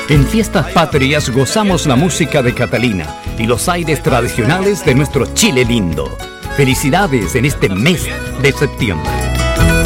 En Fiestas Patrias gozamos la música de Catalina y los aires tradicionales de nuestro Chile lindo. Felicidades en este mes de septiembre.